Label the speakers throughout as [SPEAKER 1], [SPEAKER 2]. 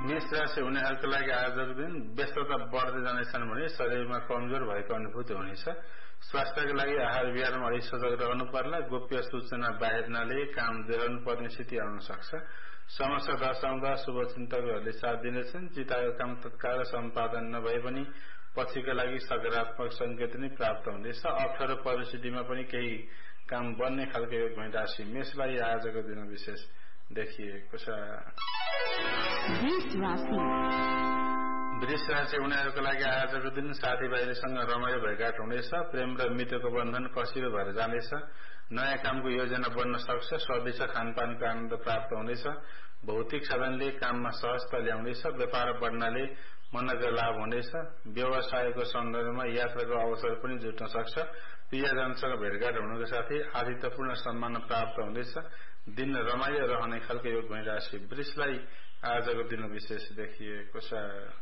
[SPEAKER 1] मेष राशि हुनेहरूको लागि आजको दिन व्यस्तता बढ्दै जानेछन् भने शरीरमा कमजोर भएको अनुभूति हुनेछ। स्वास्थ्यका लागि आहार विहारमा अलि सजग रहनु पर्ला। गोप्य सूचना बाहिर नलिए काम दिलाउनु पर्ने स्थिति आउन सक्छ। समस्या दर्शाउँदा शुभचिन्तकहरूले साथ दिनेछन्। चिताएको काम तत्काल सम्पादन नभए पनि पछिका लागि सकारात्मक संकेत नै प्राप्त हुनेछ। अप्ठ्यारो परिस्थितिमा पनि केही काम बन्ने खालको योग राशि मेषलाई आजको दिन विशेष देखिएको छ। वृष राशि उनीहरूको लागि आजको दिन साथीभाइसँग रमाइलो भेटघाट हुनेछ। प्रेम र मित्रको बन्धन कसिलो भएर जानेछ। नयाँ कामको योजना बन्न सक्छ। स्वादिष्ट खानपानको आनन्द प्राप्त हुनेछ। भौतिक साधनले काममा सहजता ल्याउनेछ। व्यापार बढ्नाले मनका लाभ हुनेछ। व्यवसायको सन्दर्भमा यात्राको अवसर पनि जुट्न सक्छ। प्रियजनसँग भेटघाट हुनुका साथै आतिथ्यपूर्ण सम्मान प्राप्त हुनेछ। दिन रमाइलो रहने खालको योग राशि वृषलाई आजको दिन विशेष देखिएको छ।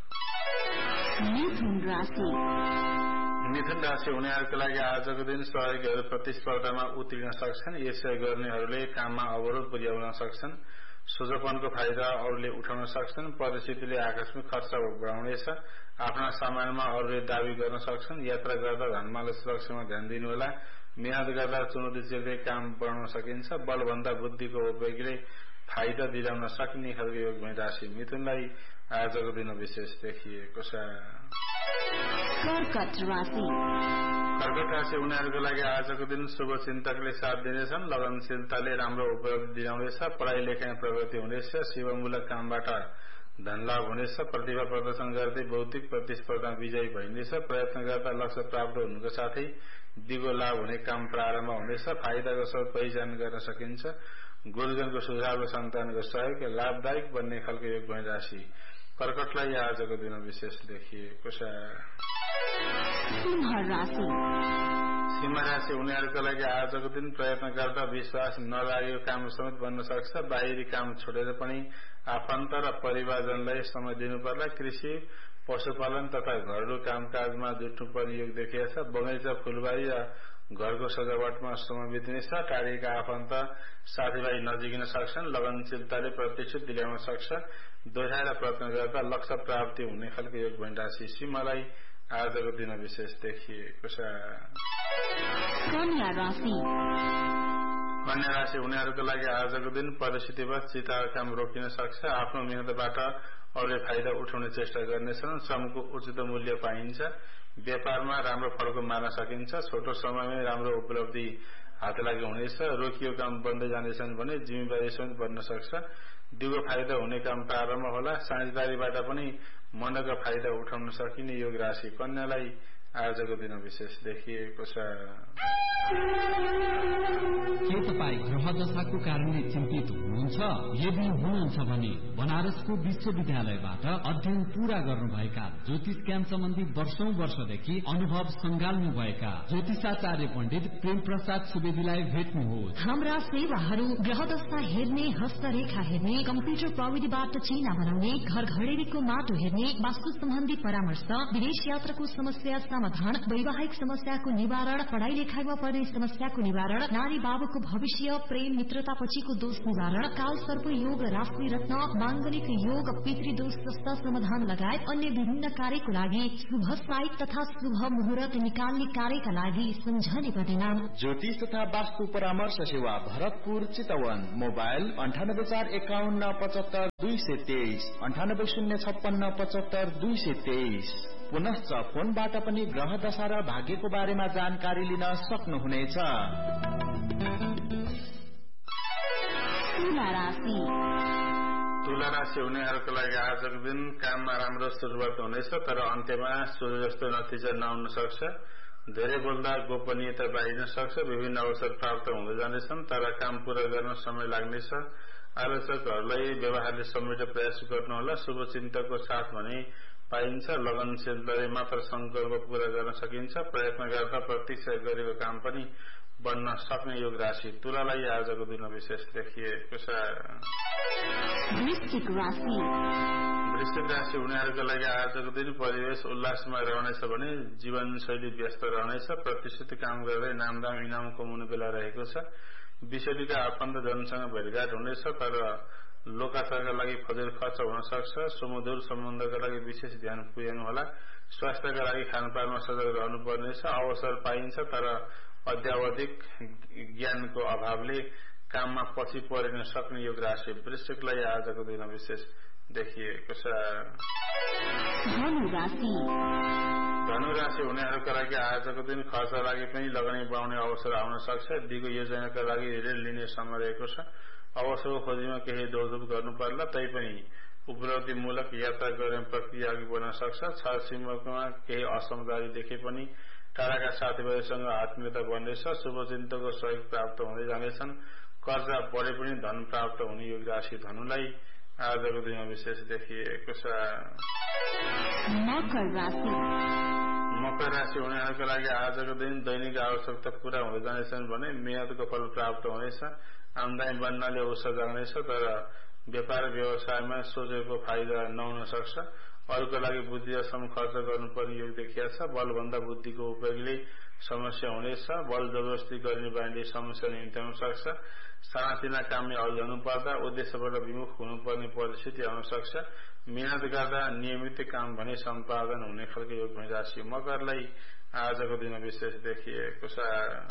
[SPEAKER 1] मिथुन राशि उनीहरूको लागि आजको दिन सहयोगीहरू प्रतिस्पर्धामा उत्रिन सक्छन्। यसै गर्नेहरूले काममा अवरोध पुर्याउन सक्छन्। सोझोपनको फाइदा अरूले उठाउन सक्छन्। परिस्थितिले आकस्मिक खर्च बढाउनेछ। आफ्ना सामानमा अरूले दावी गर्न सक्छन्। यात्रा गर्दा धनमाल सुरक्षामा ध्यान दिनुहोला। मेहनत गर्दा चुनौती चिर्दै काम बढाउन सकिन्छ। बलभन्दा बुद्धिको उपयोगले फाइदा दिलाउन सक्ने खालको योग राशि मिथुनलाई आजको दिन विशेष देखिएको छ। कर्कट राशि उनीहरूको लागि आजको दिन शुभचिन्तकले साथ दिनेछन्। लगनशीलताले राम्रो उपलब्धि दिलाउनेछ। पढाइ लेखाइ प्रगति हुनेछ। सेवामूलक कामबाट धनलाभ हुनेछ। प्रतिभा प्रदर्शन गर्दै बौद्धिक प्रतिस्पर्धा विजयी भइनेछ। प्रयत्न गर्दा लक्ष्य प्राप्त हुनुको साथै दिगो लाभ हुने काम प्रारम्भ हुनेछ। फाइदाको स्रोत पहिचान गर्न सकिन्छ। गुरुजनको सुझाव र सन्तानको सहयोग लाभदायक बन्ने खालको योग राशि कर्कटलाई आजको दिन विशेष देखिएको छ। सिंह राशि उनीहरूको लागि आजको दिन प्रयत्न गर्दा विश्वास नलागेको काम समेत बन्न सक्छ। बाहिरी काम छोडेर पनि आफन्त र परिवारजनलाई समय दिनुपर्ला। कृषि पशुपालन तथा घरेलु कामकाजमा जुट्नुपर्ने योग देखिएछ। बगैँचा फूलबारी र घरको सजावटमा समय बित्नेछ। टाढीका आफन्त साथीभाइ नजिकिन सक्छन्। लगनशीलताले प्रत्यक्ष दिलाउन सक्छ। दोहोऱ्याएर प्रयत्न गर्दा लक्ष्य प्राप्ति हुने खालको योग राशि सिंहलाई आजको दिन विशेष देखिएको छ। कन्या राशि उनीहरूको लागि आजको दिन परिस्थितिवश चिताएको काम रोकिन सक्छ। आफ्नो मेहनतबाट अरूले फाइदा उठाउने चेष्टा गर्नेछन्। श्रमको उचित मूल्य पाइन्छ। व्यापारमा राम्रो फरक मार्न सकिन्छ। छोटो समयमै राम्रो उपलब्धि हात लागि हुनेछ। रोकियो काम बन्दै जानेछन् भने जिम्मेवारी समेत बन्न सक्छ। दिगो फाइदा हुने काम प्रारम्भ होला। साझेदारीबाट पनि मनका फाइदा उठाउन सकिने योग राशि कन्यालाई आजको दिन विशेष देखिएको छ।
[SPEAKER 2] के तपाईँ ग्रह दशाको कारणले चिन्तित हुनुहुन्छ? यदि हुनुहुन्छ भने बनारसको विश्वविद्यालयबाट अध्ययन पूरा गर्नुभएका ज्योतिष ज्ञान सम्बन्धी वर्षौंदेखि अनुभव संगाल्नुभएका ज्योतिषाचार्य पण्डित प्रेम प्रसाद सुवेदीलाई भेट्नुहोस्।
[SPEAKER 3] हाम्रा सेवाहरू ग्रह दशा हेर्ने, हस्तरेखा हेर्ने, कम्प्युटर प्रविधिबाट चिना बनाउने, घर घडेरीको माटो हेर्ने, वास्तु सम्बन्धी परामर्श, विदेश यात्राको समस्या समाधान, वैवाहिक समस्याको निवारण, पढ़ाई लेखाइमा पर्ने समस्याको निवारण, नारी बाबुको भविष्य, प्रेम मित्रता पछिको दोष निवारण, काल सर्प योग, राशि रत्न, मांगलिक योग, पितृदोष जस्ता समाधान लगायत अन्य विभिन्न कार्यको लागि शुभ साइट तथा शुभ मुहूर्त निकाल्ने कार्यका लागि सम्झने पर्ने नाम
[SPEAKER 4] ज्योतिष तथा वास्तु परामर्श सेवा भरतपुर चितवन। मोबाइल 9851575223 9806575223। पुनश्च फोनबाट पनि ग्रह दशा र भाग्यको बारेमा जानकारी लिन सक्नुहुनेछ।
[SPEAKER 1] तुला राशि हुनेहरूको लागि आजको दिन काममा राम्रो सुरुवात हुनेछ, तर अन्त्यमा सोचे जस्तो नतिजा नआउन सक्छ। धेरै बोल्दा गोपनीयता बाहिरिन सक्छ। विभिन्न अवसर प्राप्त हुँदै जानेछन्, तर काम पूरा गर्न समय लाग्नेछ। आलोचकहरूलाई व्यवहारले समेट्ने प्रयास गर्नुहोला। शुभचिन्तकको साथ भने पाइन्छ। लगनशीलताले मात्र संकल्प पूरा गर्न सकिन्छ। प्रयत्न गर्दा प्रतीक्षा गरेको काम पनि बन्न सक्ने योग राशि तुलालाई आजको दिन विशेष देखिएको छ। वृश्चिक राशि उनीहरूको लागि आजको दिन परिवेश उल्लासमा रहनेछ भने जीवनशैली व्यस्त रहनेछ। प्रतिष्ठित काम गर्दै नामदाम इनाम कमाउने बेला रहेको छ। विषयका आफन्त जनसँग भेटघाट हुनेछ, तर लोकाचारका लागि फजिल खर्च हुन सक्छ। सुमधुर सम्बन्धका लागि विशेष ध्यान पुर्याउनुहोला। स्वास्थ्यका लागि खानपानमा सजग रहनुपर्नेछ। अवसर पाइन्छ तर अध्यावधिक ज्ञानको अभावले काममा पछि परिन सक्ने योग राशि। वृश्चिकलाई आजको दिन विशेष देखिएको छ। धनुराशि हुनेहरूका लागि आजको दिन खर्च लागि पनि लगानी बढाउने अवसर आउन सक्छ। दिगो योजनाका लागि ऋण लिने समय रहेको छ। अवसरको खोजीमा केही दौडधुप गर्नु पर्ला, तैपनि उपलब्धिमूलक यात्रा गर्ने प्रक्रिया अघि बढ्न सक्छ। छरछिमेकमा केही असमझदारी देखे पनि टाढाका साथीभाइसँग आत्मीयता बढ्नेछ। शुभचिन्तकको सहयोग प्राप्त हुँदै जानेछन्। कर्जा बढे पनि धन प्राप्त हुने योग राशि धनुलाई आजको दिन विशेष देखिएको छ। मकर राशि हुनेहरूका लागि आजको दिन दैनिक आवश्यकता पूरा हुँदै जानेछन् भने मेहनतको फल प्राप्त हुनेछ। आमदानी बन्नाले उत्साह जाग्नेछ तर व्यापार व्यवसायमा सोचेको फाइदा नहुन सक्छ। अरूका लागि बुद्धि र श्रम खर्च गर्नुपर्ने योग देखिएको छ। बलभन्दा बुद्धिको उपयोगले समस्या हुनेछ। बल जबरजस्ती गर्ने बानीले समस्या निम्त्याउन सक्छ। सानातिना कामले अल्झनु पर्दा उद्देश्यबाट विमुख हुनुपर्ने परिस्थिति आउन सक्छ। मेहनत गर्दा नियमित काम भने सम्पादन हुने खालको योग राशि मकरलाई आजको दिन विशेष देखिएको छ।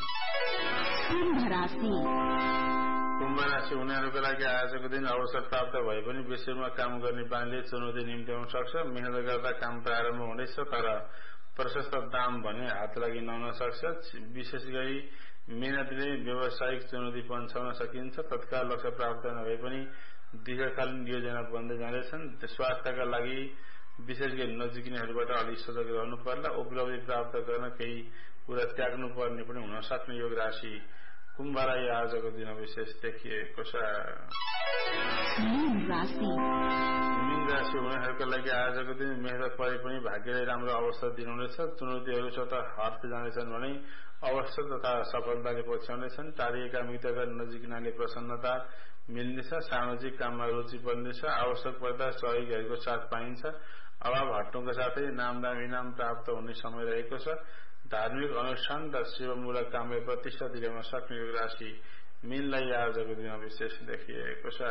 [SPEAKER 1] कुम्भ राशि हुनेहरूका लागि आजको दिन अवसर प्राप्त भए पनि विश्वमा काम गर्ने बानीले चुनौती निम्त्याउन सक्छ। मेहनत गर्दा काम प्रारम्भ हुनेछ तर प्रशस्त दाम भने हात लागि नहुन सक्छ। विशेष गरी मेहनतले व्यावसायिक चुनौती पन्छाउन सकिन्छ। तत्काल लक्ष्य प्राप्त नभए पनि दीर्घकालीन योजना बन्दै जाँदैछन्। स्वास्थ्यका लागि विशेष गरी नजिकिनेहरूबाट अलि सजग रहनु पर्ला। उपलब्धि प्राप्त गर्न केही कुरा त्याग्नु पर्ने पनि हुन सक्ने योग राशि कुम्भलाई आजको दिन विशेष देखिएको छ। मीन राशि हुनेहरूका लागि आजको दिन मेहनत परे पनि भाग्यले राम्रो अवसर दिनुहुनेछ। चुनौतीहरू स्वतः हट्दै जानेछन् भने अवसर तथा सफलताले पछ्याउनेछन्। टाढिएका मित्रका नजिकिनाले प्रसन्नता मिल्नेछ। सामाजिक काममा रुचि पर्नेछ। आवश्यक पर्दा सहयोगीहरूको साथ पाइन्छ। अभाव हट्नुका साथै नामदाम इनाम प्राप्त हुने समय रहेको छ। धार्मिक अनुष्ठान र सेवामूलक कामले प्रतिष्ठा दिलाउन सक्ने योग राशि मीनलाई आजको दिन विशेष देखिएको छ।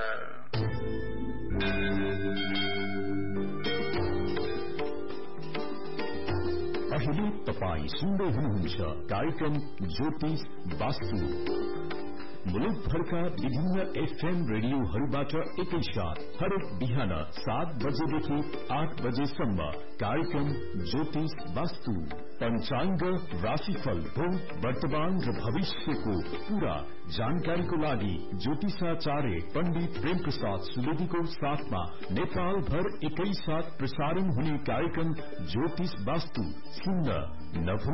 [SPEAKER 5] अहिले तपाईँ सुन्दै हुनुहुन्छ कार्यक्रम ज्योतिष वास्तु। मुलुकभरका विभिन्न FM रेडियोहरूबाट एकैसाथ हरेक बिहान 7 बजेदेखि 8 बजेसम्म कार्यक्रम ज्योतिष वास्तु। पञ्चाङ्ग, राशिफल, भूत, वर्तमान र भविष्यको पूरा जानकारीको लागि ज्योतिषाचार्य पण्डित प्रेमप्रसाद सुवेदीको साथमा नेपाल भर एकैसाथ प्रसारण हुने कार्यक्रम ज्योतिष वास्तु सुन्न नभुल्नु।